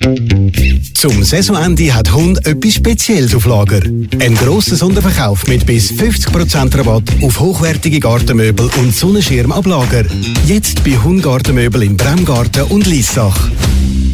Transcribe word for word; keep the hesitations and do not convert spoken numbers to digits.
Zum Saisonende hat Hund etwas Spezielles auf Lager. Ein grosser Sonderverkauf mit bis fünfzig Prozent Rabatt auf hochwertige Gartenmöbel und Sonnenschirm ab Lager. Jetzt bei Hund Gartenmöbel in Bremgarten und Liessach.